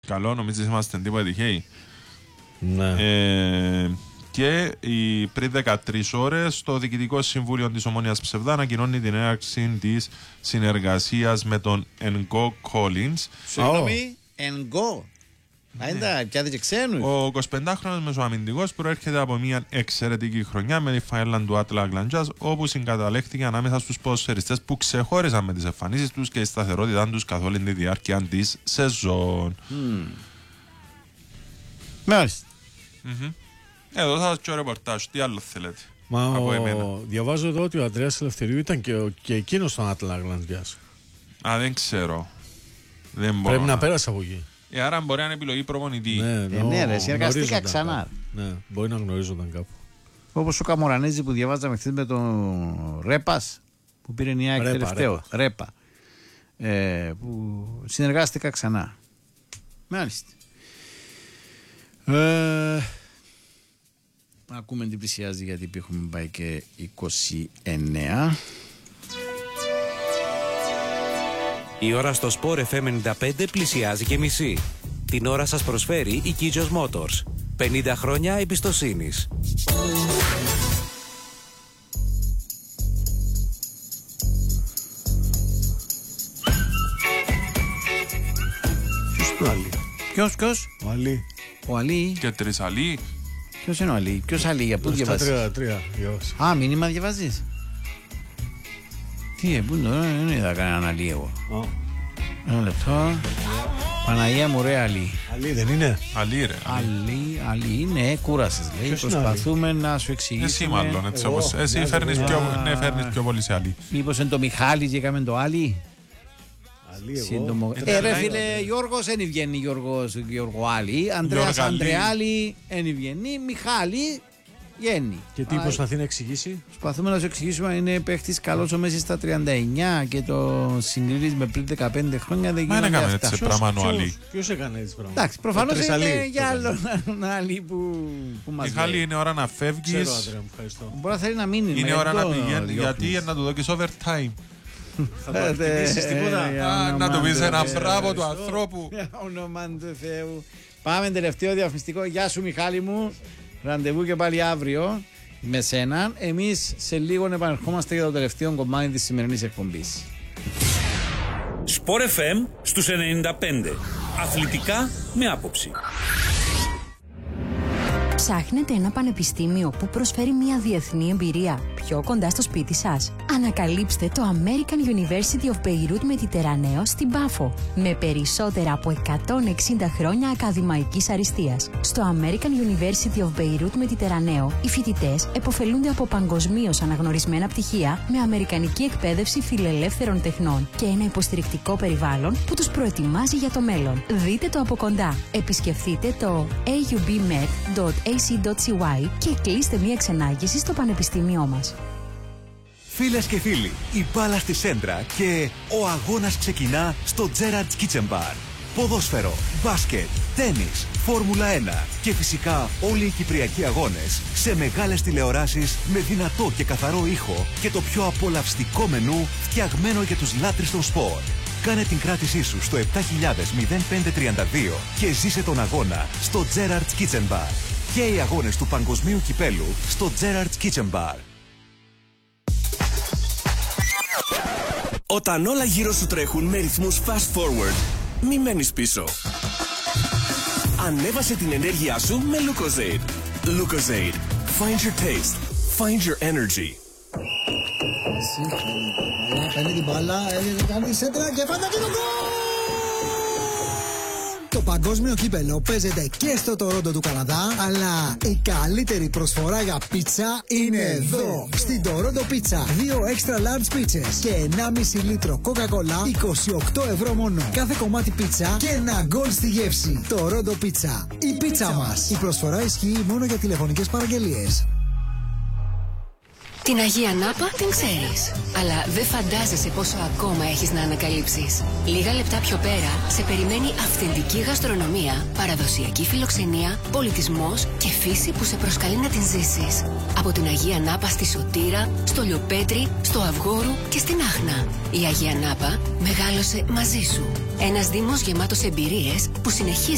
καλό, νομίζεις είμαστε τίποτα τυχαίοι. Ναι. Και πριν 13 ώρες το Διοικητικό Συμβούλιο της Ομόνοιας Ψευδά ανακοινώνει την έναρξη της συνεργασίας με τον Ενγκό Collins. Συγγνώμη, Ενγκό. Ainda, πιάτε και ξένους. Ο 25χρονος μεσοαμυντικός προέρχεται από μια εξαιρετική χρονιά με τη φαέλα του Άτλα Γκλαντζάς, όπου συγκαταλέχθηκε ανάμεσα στους ποδοσφαιριστές που ξεχώρισαν με τις εμφανίσεις τους και η σταθερότητά τους καθ' όλη τη διάρκεια της σεζόν. Μάλιστα. Εδώ θα σας πω ρεπορτάζ, τι άλλο θέλετε. Διαβάζω εδώ ότι ο Ανδρέας Ελευθερίου ήταν και εκείνος στον Άτλα Γκλαντζάς. Δεν ξέρω. Πρέπει να πέρασε από εκεί. Άρα μπορεί να είναι επιλογή προπονητή. Ναι, ρε, συνεργαστήκα ξανά. Ναι, μπορεί να γνωρίζονταν κάπου. Όπως ο Καμορανέζη που διαβάζαμε χθες με τον Ρέπας που πήρε η ΑΕΚ τελευταίο. Ρέπα. Που συνεργάστηκα ξανά. Μάλιστα. Ακούμε τι πλησιάζει γιατί έχουμε πάει και 29. Η ώρα στο Sport FM 95 πλησιάζει και μισή. Την ώρα σας προσφέρει η Kijos Motors. 50 χρόνια εμπιστοσύνης. Ποιος? Ο Αλή. Ο Αλή. Και τρεις Αλή. Ποιος είναι ο Αλή? Ποιος Αλή, για πού διαβάζεις? Α, μήνυμα διαβάζεις? Τι, πού δεν είδα κανέναν Αλή εγώ. Ένα λεπτό. Παναγία μου ρε Αλή. Αλή δεν είναι? Αλή ρε. Αλή είναι, κούρασες λέει. Προσπαθούμε να σου εξηγήσουμε. Εσύ μάλλον, έτσι όπως. Εσύ φέρνεις πιο πολύ σε Αλή. Μήπως είναι το Μιχάλη και έκαμε το Αλή? Ρε φίλε, Γιώργος δεν βγαίνει Γιώργο Άλλη, Ανδρέας Ανδρεάλη δεν βγαίνει, Μιχάλη βγαίνει. Και τι προσπαθεί να εξηγήσει? Προσπαθούμε να σου εξηγήσουμε, είναι παίχτης καλός ο Μέση στα 39 και το συγκρίνεις με πριν 15 χρόνια δεν γίνονται αυτά. Μα έκανε έτσι πράγμα ο Άλλη. Ποιος έκανε έτσι πράγμα? Εντάξει, προφανώς είναι για άλλον Άλλη που μας λέει. Μιχάλη, είναι ώρα να φεύγεις. Ξέρω Άντρε μου, ευχαριστώ. Μπορεί να θέλει να μείνει. Είναι ώρα να πηγαίνει, γιατί να του δώσεις overtime. Θα το εκτιμήσεις τίποτα? Να του πεις ένα μπράβο του ανθρώπου. Όνομα του Θεού. Πάμε τελευταίο διαφημιστικό. Γεια σου Μιχάλη μου. Ραντεβού και πάλι αύριο με σένα. Εμείς σε λίγο επανερχόμαστε για το τελευταίο κομμάτι της σημερινής εκπομπής. Sport FM στους 95. Αθλητικά με άποψη. Ψάχνετε ένα πανεπιστήμιο που προσφέρει μια διεθνή εμπειρία πιο κοντά στο σπίτι σας? Ανακαλύψτε το American University of Beirut Mediterraneo στην Πάφο, με περισσότερα από 160 χρόνια ακαδημαϊκής αριστείας. Στο American University of Beirut Mediterraneo, οι φοιτητές επωφελούνται από παγκοσμίως αναγνωρισμένα πτυχία με αμερικανική εκπαίδευση φιλελεύθερων τεχνών και ένα υποστηρικτικό περιβάλλον που τους προετοιμάζει για το μέλλον. Δείτε το από κοντά. Επισκεφτείτε το aubmed.ac.cy και κλείστε μια ξενάγηση στο πανεπιστήμιό μας. Φίλες και φίλοι, η μπάλα στη σέντρα και ο αγώνας ξεκινά στο Gerrard's Kitchen Bar. Ποδόσφαιρο, μπάσκετ, τένις, Φόρμουλα 1 και φυσικά όλοι οι κυπριακοί αγώνες σε μεγάλες τηλεοράσεις με δυνατό και καθαρό ήχο και το πιο απολαυστικό μενού φτιαγμένο για τους λάτρεις των σπορ. Κάνε την κράτησή σου στο 7000-0532 και ζήσε τον αγώνα στο Gerrard's Kitchen Bar. Και οι αγώνες του παγκοσμίου κυπέλου στο Gerrard's Kitchen Bar. Όταν όλα γύρω σου τρέχουν με ρυθμούς fast forward, μη μένεις πίσω. Ανέβασε την ενέργειά σου με Lucozade. Lucozade. Find your taste. Find your energy. Παίρνει την μπάλα, κάνει σέντρα και πάντα και το γκολ! Το παγκόσμιο κύπελο παίζεται και στο Τορόντο του Καναδά, αλλά η καλύτερη προσφορά για πίτσα είναι εδώ. Στην Τορόντο Πίτσα, 2 extra large πίτσες και 1,5 λίτρο Coca-Cola, 28 ευρώ μόνο. Κάθε κομμάτι πίτσα και ένα γκολ στη γεύση. Τορόντο Πίτσα, η πίτσα μας. Η προσφορά ισχύει μόνο για τηλεφωνικές παραγγελίες. Την Αγία Νάπα την ξέρεις, αλλά δεν φαντάζεσαι πόσο ακόμα έχεις να ανακαλύψεις. Λίγα λεπτά πιο πέρα σε περιμένει αυθεντική γαστρονομία, παραδοσιακή φιλοξενία, πολιτισμός και φύση που σε προσκαλεί να την ζήσεις. Από την Αγία Νάπα στη Σωτήρα, στο Λιοπέτρι, στο Αυγόρου και στην Άχνα. Η Αγία Νάπα μεγάλωσε μαζί σου. Ένας δήμος γεμάτος εμπειρίες που συνεχίζει